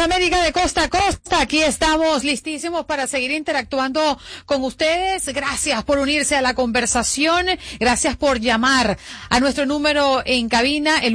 Mesa Médica de Costa a Costa. Aquí estamos listísimos para seguir interactuando con ustedes. Gracias por unirse a la conversación. Gracias por llamar a nuestro número en cabina, el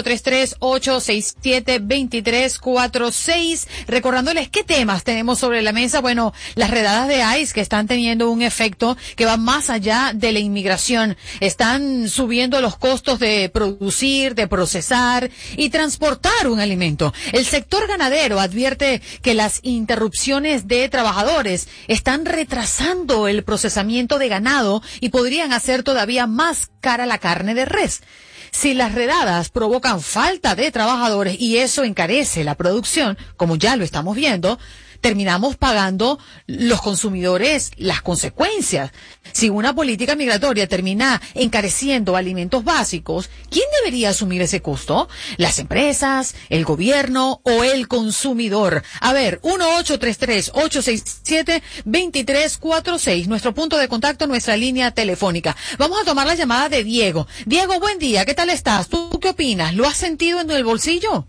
1833-867-2346. Recordándoles qué temas tenemos sobre la mesa. Bueno, las redadas de ICE que están teniendo un efecto que va más allá de la inmigración. Están subiendo los costos de producir, de procesar y transportar un alimento. El sector ganadero advierte que las interrupciones de trabajadores están retrasando el procesamiento de ganado y podrían hacer todavía más cara la carne de res. Si las redadas provocan falta de trabajadores y eso encarece la producción, como ya lo estamos viendo, terminamos pagando los consumidores las consecuencias. Si una política migratoria termina encareciendo alimentos básicos, ¿quién debería asumir ese costo? ¿Las empresas, el gobierno o el consumidor? A ver, 1833-867-2346, nuestro punto de contacto, nuestra línea telefónica. Vamos a tomar la llamada de Diego. Diego, buen día, ¿qué tal estás? ¿Tú qué opinas? ¿Lo has sentido en el bolsillo?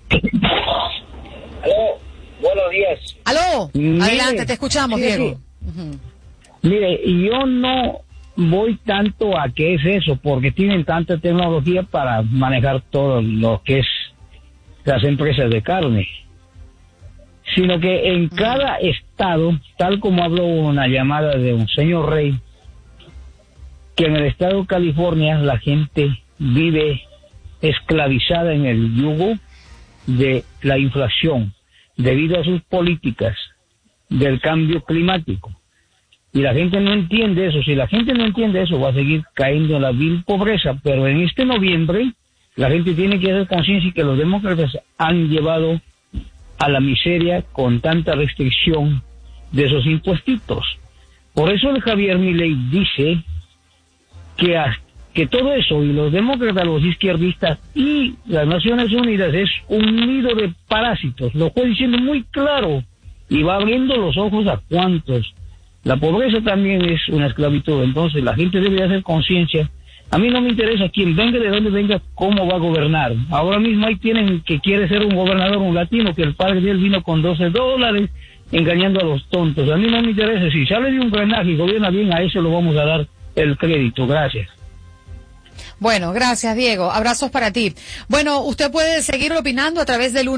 Aló. Buenos días. Aló, adelante, te escuchamos, sí, Diego. Sí. Mire, yo no voy tanto a qué es eso, porque tienen tanta tecnología para manejar todo lo que es las empresas de carne, sino que en cada estado, tal como habló una llamada de un señor Rey, que en el estado de California la gente vive esclavizada en el yugo de la inflación, debido a sus políticas del cambio climático. Y la gente no entiende eso. Si la gente no entiende eso, va a seguir cayendo en la vil pobreza. Pero en este noviembre, la gente tiene que hacer conciencia que los demócratas han llevado a la miseria con tanta restricción de esos impuestitos. Por eso el Javier Milei dice que todo eso, y los demócratas, los izquierdistas y las Naciones Unidas, es un nido de parásitos. Lo fue diciendo muy claro y va abriendo los ojos a cuantos. La pobreza también es una esclavitud, entonces la gente debe hacer conciencia. A mí no me interesa quién venga, de dónde venga, cómo va a gobernar. Ahora mismo ahí tienen que quiere ser un gobernador, un latino, que el padre de él vino con $12 engañando a los tontos. A mí no me interesa. Si sale de un drenaje y gobierna bien, a eso lo vamos a dar el crédito. Gracias. Bueno, gracias, Diego. Abrazos para ti. Bueno, usted puede seguir opinando a través del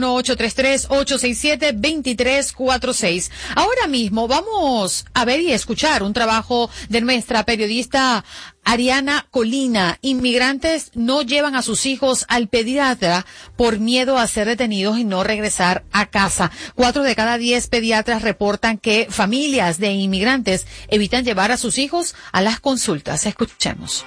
1833-867-2346. Ahora mismo vamos a ver y escuchar un trabajo de nuestra periodista Ariana Colina. Inmigrantes no llevan a sus hijos al pediatra por miedo a ser detenidos y no regresar a casa. 4 de cada 10 pediatras reportan que familias de inmigrantes evitan llevar a sus hijos a las consultas. Escuchemos.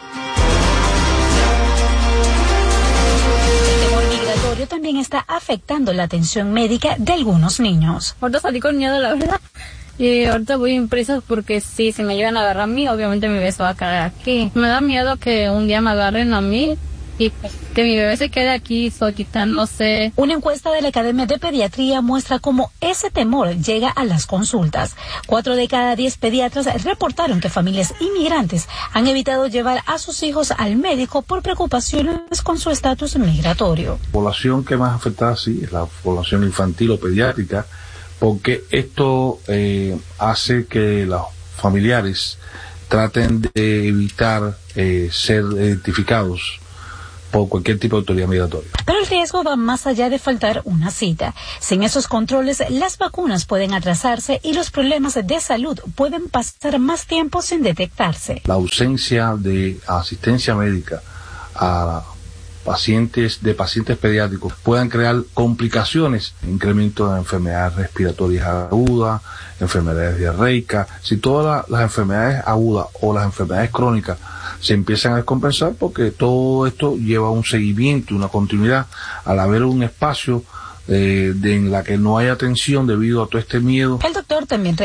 También está afectando la atención médica de algunos niños. Ahorita salí con miedo, la verdad. Y ahorita voy impresa porque si me llegan a agarrar a mí, obviamente mi bebé se va a quedar aquí. Me da miedo que un día me agarren a mí y que mi bebé se quede aquí solita, no sé. Una encuesta de la Academia de Pediatría muestra cómo ese temor llega a las consultas. 4 de cada 10 pediatras reportaron que familias inmigrantes han evitado llevar a sus hijos al médico por preocupaciones con su estatus migratorio. La población que más afectada sí es la población infantil o pediátrica, porque esto hace que los familiares traten de evitar ser identificados por cualquier tipo de autoridad migratoria. Pero el riesgo va más allá de faltar una cita. Sin esos controles, las vacunas pueden atrasarse y los problemas de salud pueden pasar más tiempo sin detectarse. La ausencia de asistencia médica a pacientes pediátricos puedan crear complicaciones, incremento de enfermedades respiratorias agudas, enfermedades diarreicas. Si todas las enfermedades agudas o las enfermedades crónicas se empiezan a descompensar, porque todo esto lleva un seguimiento, una continuidad, al haber un espacio en la que no hay atención debido a todo este miedo. El doctor también